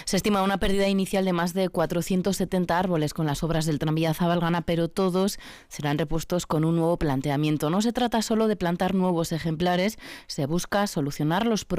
Se estima una pérdida inicial de más de 470 árboles con las obras del tranvía Zabalgana, pero todos serán repuestos con un nuevo planteamiento. No se trata solo de plantar nuevos ejemplares, se busca solucionar los problemas